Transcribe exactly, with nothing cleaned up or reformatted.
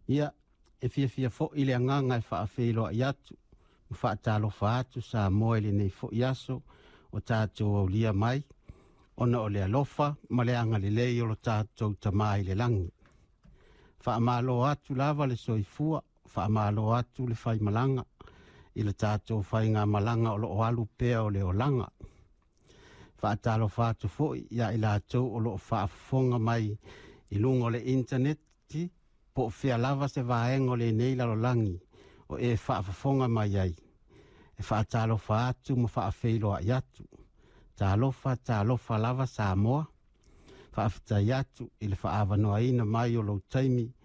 Ia, e fia fia fo ile anganga e whaafelo i atu. Whaatalo whaatu sa moele nei fo i aso o tātou au lia mai. Ona o le alofa, ma le anga le lei o lo tātou tamai le langi. Whaamalo atu lava le soifua, whaamalo atu le whai malanga. I le tātou whai ngā malanga o lo o alu pea o le o langa. Whaatalo whaatu fo ia i lātou o lo o whaafonga mai i lungo le interneti. Po fea lava se vaengo le nei lalo langi o e whaafonga mai ai. E whaatalo whaatu mo whaafeilo a iatu. Tālofa, tālofa lava sa moa. Whaafitai atu i le whaavanoa ina mai o lo taimi